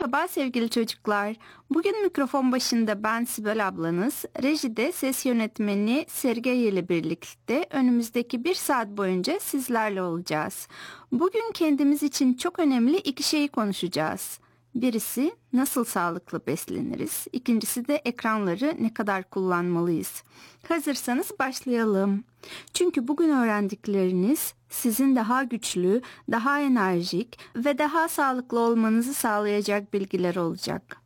Merhaba sevgili çocuklar. Bugün mikrofon başında ben Sibel ablanız, rejide ses yönetmeni Sergey ile birlikte önümüzdeki bir saat boyunca sizlerle olacağız. Bugün kendimiz için çok önemli iki şeyi konuşacağız. Birisi nasıl sağlıklı besleniriz, ikincisi de ekranları ne kadar kullanmalıyız. Hazırsanız başlayalım. Çünkü bugün öğrendikleriniz sizin daha güçlü, daha enerjik ve daha sağlıklı olmanızı sağlayacak bilgiler olacak.